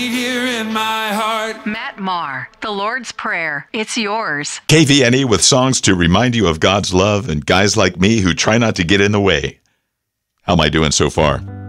Here in my heart. Matt Maher, The Lord's Prayer. It's yours. KVNE with songs to remind you of God's love and guys like me who try not to get in the way. How am I doing so far?